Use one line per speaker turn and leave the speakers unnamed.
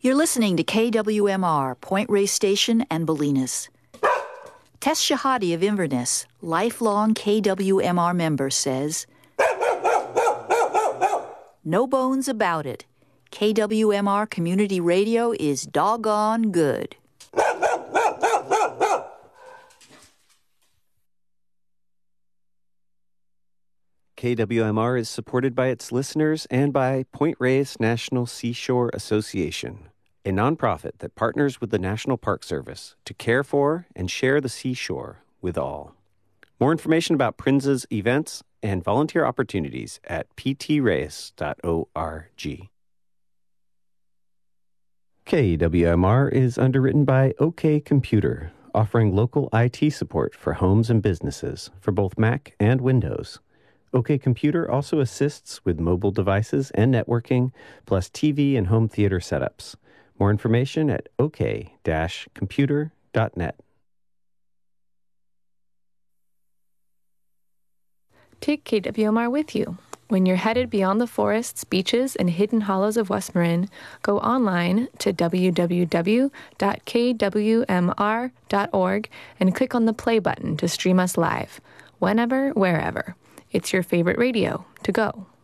You're listening to KWMR, Point Reyes Station and Bolinas. Tess Shahadi of Inverness, lifelong KWMR member, says, "No bones about it. KWMR Community Radio is doggone good."
KWMR is supported by its listeners and by Point Reyes National Seashore Association, a nonprofit that partners with the National Park Service to care for and share the seashore with all. More information about PRINZA's events and volunteer opportunities at ptreyes.org. KWMR is underwritten by OK Computer, offering local IT support for homes and businesses for both Mac and Windows. OK Computer also assists with mobile devices and networking, plus TV and home theater setups. More information at ok-computer.net.
Take KWMR with you. When you're headed beyond the forests, beaches, and hidden hollows of West Marin, go online to www.kwmr.org and click on the play button to stream us live, whenever, wherever. It's your favorite radio to go.